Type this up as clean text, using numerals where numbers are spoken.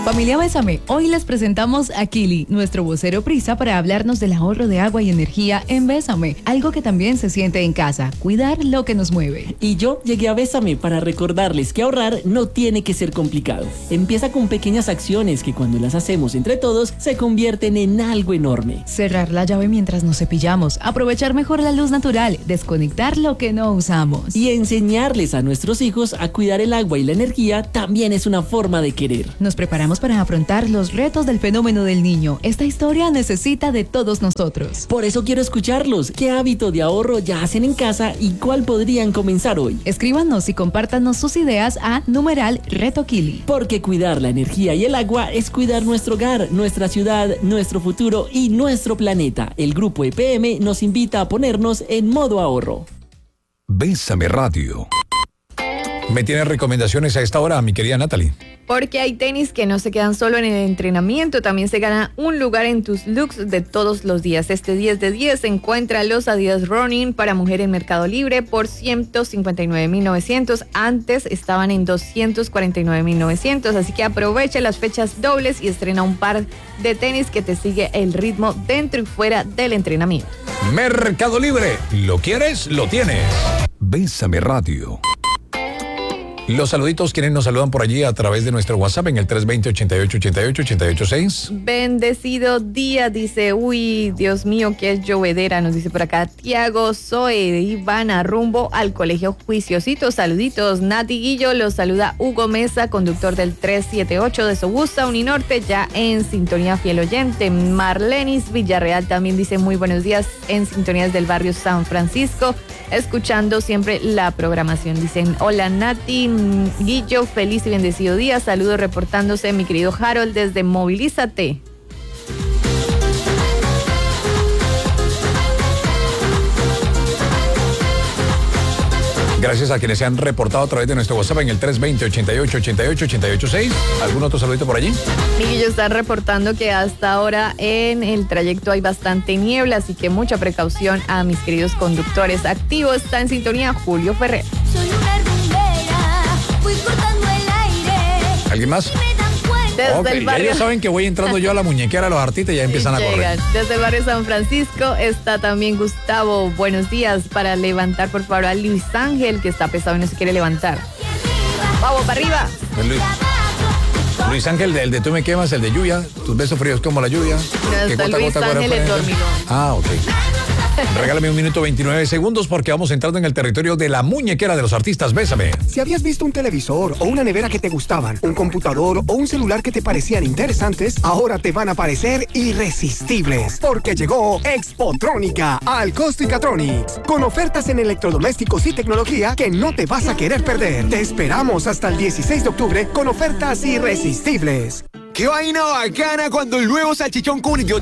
Familia Bésame, hoy les presentamos a Kili, nuestro vocero prisa para hablarnos del ahorro de agua y energía en Bésame, algo que también se siente en casa, cuidar lo que nos mueve. Y yo llegué a Bésame para recordarles que ahorrar no tiene que ser complicado. Empieza con pequeñas acciones que cuando las hacemos entre todos se convierten en algo enorme. Cerrar la llave mientras nos cepillamos, aprovechar mejor la luz natural, desconectar lo que no usamos. Y enseñarles a nuestros hijos a cuidar el agua y la energía también es una forma de querer. Nos preparamos para afrontar los retos del fenómeno del niño. Esta historia necesita de todos nosotros. Por eso quiero escucharlos. ¿Qué hábito de ahorro ya hacen en casa y cuál podrían comenzar hoy? Escríbanos y compártanos sus ideas a #RetoKili. Porque cuidar la energía y el agua es cuidar nuestro hogar, nuestra ciudad, nuestro futuro y nuestro planeta. El Grupo EPM nos invita a ponernos en modo ahorro. Bésame Radio. ¿Me tienes recomendaciones a esta hora, mi querida Natalie? Porque hay tenis que no se quedan solo en el entrenamiento, también se gana un lugar en tus looks de todos los días. Este 10 de 10 encuentra los Adidas Running para mujer en Mercado Libre por 159.900. Antes estaban en 249.900, así que aprovecha las fechas dobles y estrena un par de tenis que te sigue el ritmo dentro y fuera del entrenamiento. Mercado Libre. ¿Lo quieres? Lo tienes. Bésame Radio. Los saluditos, quienes nos saludan por allí a través de nuestro WhatsApp en el 320-8888-886. Bendecido día, dice, uy, Dios mío, que es llovedera, nos dice por acá Tiago, Zoe, Ivana, rumbo al colegio Juiciosito, saluditos. Nati Guillo los saluda Hugo Mesa, conductor del 378 de Sobusta, Uninorte, ya en sintonía fiel oyente. Marlenis Villarreal también dice muy buenos días en sintonías del barrio San Francisco, escuchando siempre la programación. Dicen, hola Nati, Guillo, feliz y bendecido día. Saludos reportándose mi querido Harold desde Movilízate. Gracias a quienes se han reportado a través de nuestro WhatsApp en el 320-8888-886. ¿Algún otro saludito por allí? Mi Guillo está reportando que hasta ahora en el trayecto hay bastante niebla, así que mucha precaución a mis queridos conductores. Activo está en sintonía Julio Ferrer. Soy una rumbera, voy cortando el aire. ¿Alguien más? Desde el barrio. Ellos saben que voy entrando yo a la muñequera, a los artistas y ya empiezan a correr. Desde el barrio San Francisco está también Gustavo. Buenos días, para levantar por favor a Luis Ángel, que está pesado y no se quiere levantar. Vamos para arriba. Luis Ángel, el de Tú me quemas, el de lluvia, tus besos fríos como la lluvia. No, está Luis Ángel el dormilón. Ah, ok. Regálame 1 minuto 29 segundos porque vamos entrando en el territorio de la muñequera de los artistas. Bésame. Si habías visto un televisor o una nevera que te gustaban, un computador o un celular que te parecían interesantes, ahora te van a parecer irresistibles. Porque llegó Expotrónica al Costicatronics. Con ofertas en electrodomésticos y tecnología que no te vas a querer perder. Te esperamos hasta el 16 de octubre con ofertas irresistibles. ¡Qué vaina bacana cuando el nuevo salchichón con